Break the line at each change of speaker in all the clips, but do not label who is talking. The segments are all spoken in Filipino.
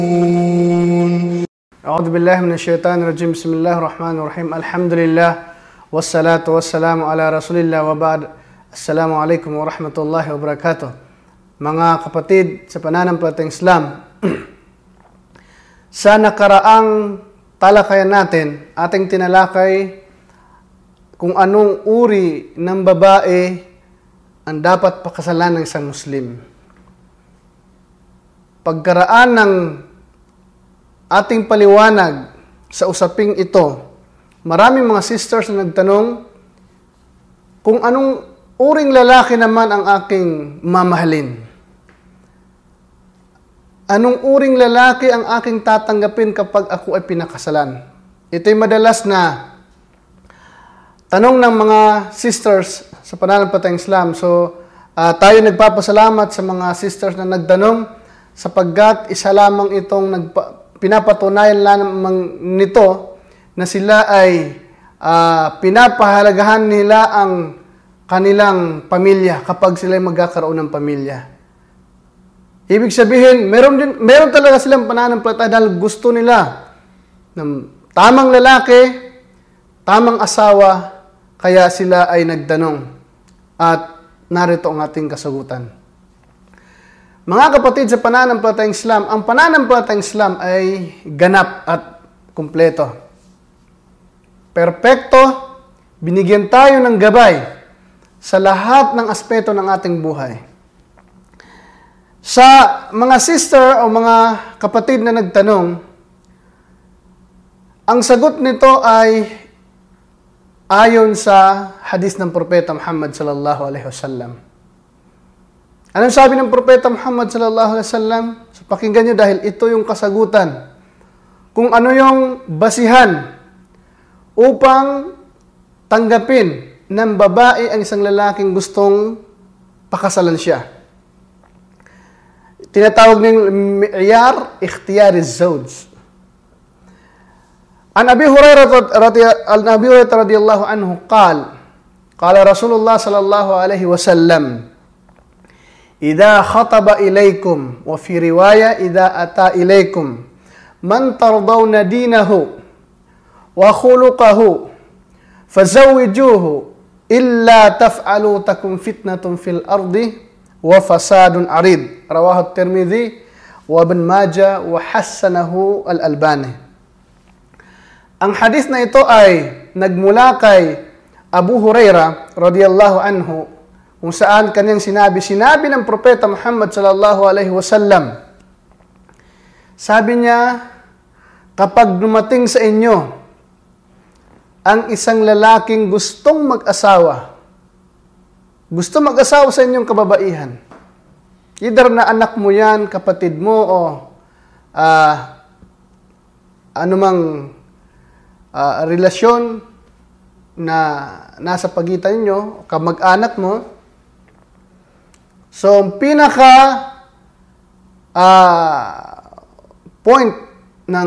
أعوذ بالله من الشيطان الرجيم. بسم الله الرحمن الرحيم. الحمد لله والصلاة والسلام على رسول الله وبعد. Assalamu alaikum warahmatullahi wabarakatuh. Mga kapatid sa pananampalatayang Islam, sa nakaraang talakayan natin, ating tinalakay kung anong uri ng babae ang dapat pakasalan ng isang Muslim. Pagkaraan ng ating paliwanag sa usaping ito, maraming mga sisters na nagtanong kung anong uring lalaki naman ang aking mamahalin. Anong uring lalaki ang aking tatanggapin kapag ako ay pinakasalan? Ito'y madalas na tanong ng mga sisters sa pananampalatayang Islam. So, tayo nagpapasalamat sa mga sisters na nagtanong sapagkat isa lamang itong pinapatunayan lamang nito na sila ay pinapahalagahan nila ang kanilang pamilya kapag sila ay magkakaroon ng pamilya. Ibig sabihin, meron talaga silang pananampalataya dahil gusto nila ng tamang lalaki, tamang asawa, kaya sila ay nagtanong. At narito ang ating kasagutan. Mga kapatid sa pananampalatayang Islam, ang pananampalatayang Islam ay ganap at kumpleto. Perpekto, binigyan tayo ng gabay sa lahat ng aspeto ng ating buhay. Sa mga sister o mga kapatid na nagtanong, ang sagot nito ay ayon sa hadis ng Propeta Muhammad sallallahu alaihi wasallam. Anong sabi ng Propeta Muhammad sallallahu alaihi wasallam? So, pakinggan nyo dahil ito yung kasagutan. Kung ano yung basihan upang tanggapin ng babae ang isang lalaking gustong pakasalan siya. Tinatawag ng mi'yar ikhtiyar az-zawj. An Abi Hurairah radhiyallahu anhu qala Rasulullah sallallahu alaihi wasallam, "Idza khataba ilaykum," wa fi riwaya idza ata ilaykum, "man tardawna dinahu wa khuluquhu fazawwijuhu illa taf'alu takun fitnatun fil ardi wa fasadun arid." Rawahu Tirmidzi wa Ibn Majah wa hassanahu al-Albani. Ang hadith na ito ay nagmula kay Abu Hurairah radhiyallahu anhu, kung saan kanyang sinabi ng Propeta Muhammad sallallahu alaihi wasallam. Sabi niya, kapag dumating sa inyo ang isang lalaking gustong mag-asawa sa inyong kababaihan, either na anak mo yan, kapatid mo, o anumang relasyon na nasa pagitan nyo, kamag-anak mo. So, pinaka point ng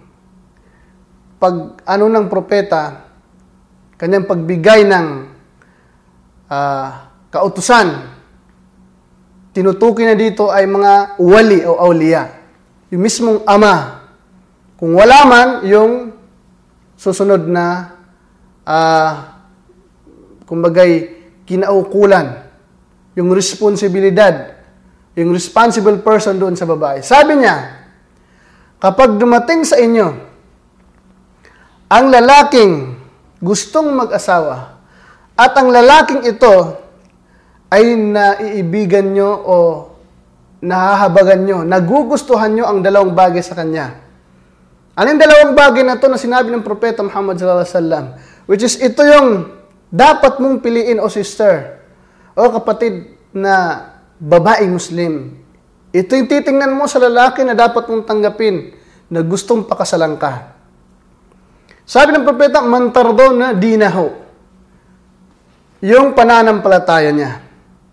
ng propeta, kanyang pagbigay ng kautusan, tinutukoy na dito ay mga wali o awliya, yung mismong ama. Kung wala man, yung susunod na kumbagay kinaukulan, yung responsibilidad, yung responsible person doon sa babae. Sabi niya, kapag dumating sa inyo ang lalaking gustong mag-asawa at ang lalaking ito ay naiibigan nyo o nahahabagan nyo, nagugustuhan nyo ang dalawang bagay sa kanya. Anong dalawang bagay na ito na sinabi ng Propeta Muhammad sallallahu alaihi wasallam? Which is, ito yung dapat mong piliin o sister o kapatid na babaeng Muslim. Ito yung titingnan mo sa lalaki na dapat mong tanggapin na gustong pakasalan ka. Sabi ng Propeta, man tardawna dinahu, yung pananampalataya niya.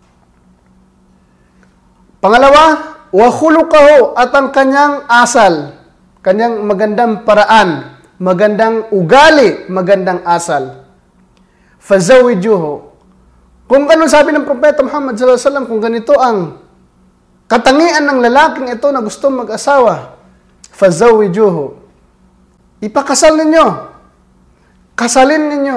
Pangalawa, wa khuluquhu, at ang kanyang asal, kanyang magandang paraan, magandang ugali, magandang asal. Fazawijuhu. Kung ano sabi ng Propeta Muhammad sallallahu alaihi wasallam, kung ganito ang katangian ng lalaking ito na gustong mag-asawa, fazawijuhu. Ipakasal ninyo. Kasalin ninyo.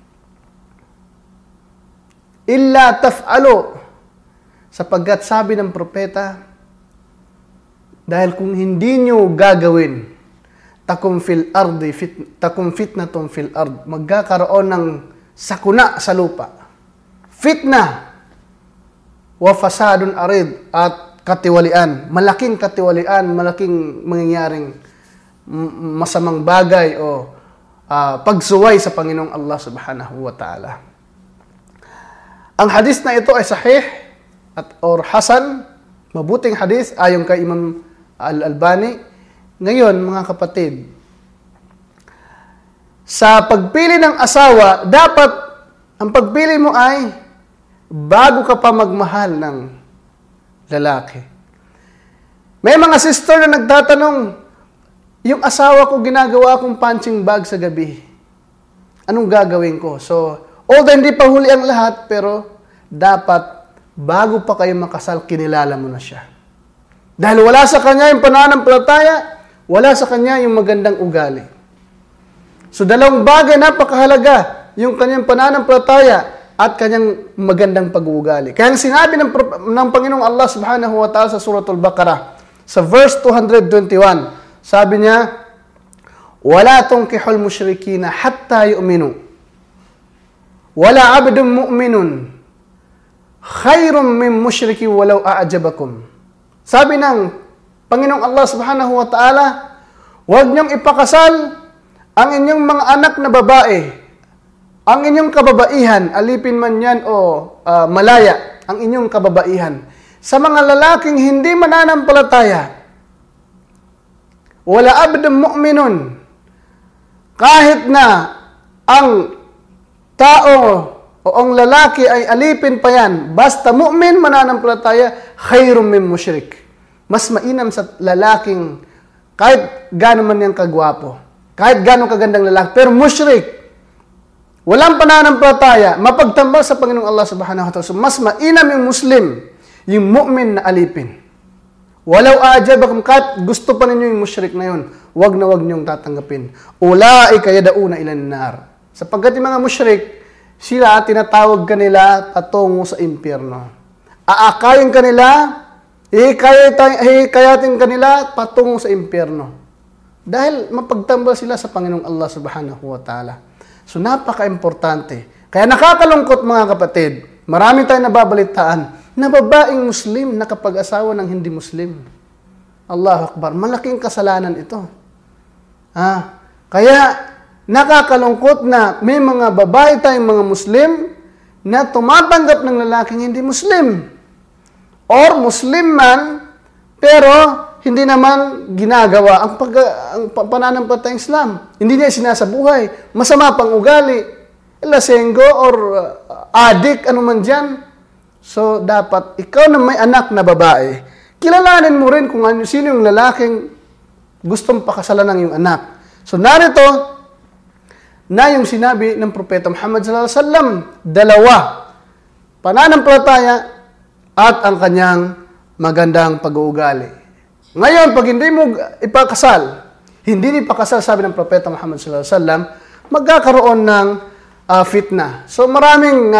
Illa taf'alu. Sapagkat sabi ng propeta, dahil kung hindi nyo gagawin, takum fitnatun fil ard, magkakaroon ng sakuna sa lupa. Fitna wa fasadun arid, at katiwalian, malaking katiwalian, malaking mangyayaring masamang bagay o pagsuway sa Panginoong Allah subhanahu wa ta'ala. Ang hadis na ito ay sahih or hasan, mabuting hadis ayon kay Imam Al-Albani. Ngayon, mga kapatid, sa pagpili ng asawa, dapat ang pagpili mo ay bago ka pa magmahal ng lalaki. May mga sister na nagtatanong, yung asawa ko ginagawa akong punching bag sa gabi. Anong gagawin ko? So, although hindi pa huli ang lahat, pero dapat bago pa kayo makasal, kinilala mo na siya. Dahil wala sa kanya yung pananampalataya, wala sa kanya yung magandang ugali. So, dalawang bagay napakahalaga, yung kanyang pananampalataya at kanyang magandang pag-uugali. Kaya sinabi ng Panginoong Allah subhanahu wa ta'ala sa Suratul Baqarah, sa verse 221, sabi niya, "Wala tunkihul musyrikina hatta yu'minu. Wala 'abdun mu'minun khairum min musyriki walau a'jabakum." Sabi ng Panginoong Allah subhanahu wa ta'ala, huwag niyong ipakasal ang inyong mga anak na babae, ang inyong kababaihan, alipin man yan o malaya, ang inyong kababaihan, sa mga lalaking hindi mananampalataya. Wala abdun mu'minun, kahit na ang tao o ang lalaki ay alipin pa yan, basta mu'min, mananampalataya, khairum min musyrik. Mas mainam sa lalaking kahit gano'n man niyang kagwapo, kahit gano'n kagandang lalaki, pero musyrik, walang pananampalataya, mapagtambal sa Panginoong Allah subhanahu wa ta'ala. So, mas mainam yung Muslim, yung mu'min na alipin. Walau a'jabakum, kahit gusto pa ninyo yung musyrik na yun, wag na wag niyong tatanggapin. Ulaika yad'una ilan nar. Sapagkat yung mga musyrik, sila tinatawag kanila patungo sa impyerno. Aakayin kanila, hikayatin kanila patungo sa impyerno. Dahil mapagtambal sila sa Panginoong Allah subhanahu wa ta'ala. So, napaka-importante. Kaya nakakalungkot, mga kapatid, marami tayong nababalitaan na babaeng Muslim nakapag-asawa ng hindi Muslim. Allahu Akbar. Malaking kasalanan ito. Kaya, nakakalungkot na may mga babae tayong mga Muslim na tumatanggap ng lalaking hindi Muslim. Or Muslim man, pero hindi naman ginagawa ang pananampalatayang Islam. Hindi niya sinasabuhay. Masama pang ugali. Lasenggo or adik, ano man dyan. So, dapat ikaw na may anak na babae, kilalanin mo rin kung sino yung lalaking gustong pakasalan ng iyong anak. So, narito na yung sinabi ng Propeta Muhammad sallallahu alaihi wasallam, dalawa, pananampalataya at ang kanyang magandang pag-uugali. Ngayon, pag hindi mo ipakasal, sabi ng Propeta Muhammad sallallahu alaihi wasallam, magkakaroon ng fitna. So maraming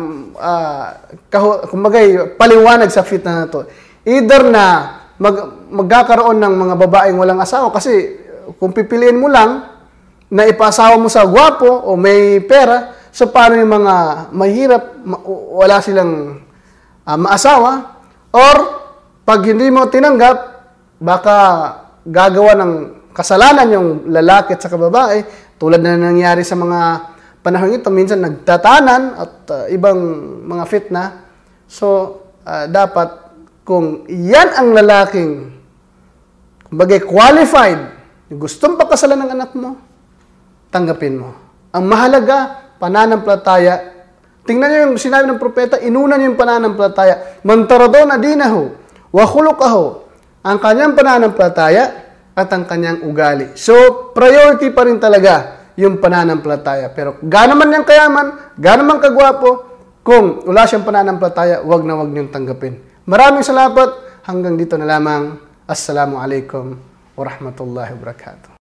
kumbagay paliwanag sa fitna na to. Either na magkakaroon ng mga babaeng walang asawa, kasi kung pipiliin mo lang na ipasawa mo sa gwapo o may pera, so paano yung mga mahirap, wala silang maasawa, or pag hindi mo tinanggap, baka gagawa ng kasalanan yung lalaki at saka babae, tulad na nangyari sa mga panahon ito, minsan nagtatanan at ibang mga fitna. So, dapat kung yan ang lalaking kumbaga qualified, gustong pakasalan ng anak mo, tanggapin mo. Ang mahalaga, pananampalataya. Tingnan niyo yung sinabi ng propeta, inuna niyo yung pananampalataya. Man taradawna dinahu wa khuluquhu, ang kanyang pananampalataya at ang kanyang ugali. So, priority pa rin talaga yung pananampalataya. Pero gaano man niyang kayaman, gaano man kagwapo, kung wala siyang pananampalataya, wag na wag niyong tanggapin. Maraming salamat. Hanggang dito na lamang. Assalamualaikum warahmatullahi wabarakatuh.